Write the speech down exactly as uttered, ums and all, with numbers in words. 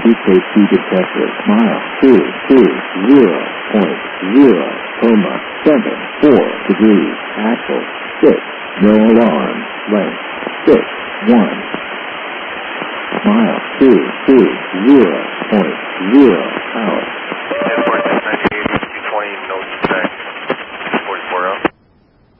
T K T detector. Mile two two zero point zero coma seven four degrees. Axle six. No alarm. Length six one. Mile two two zero point zero. Power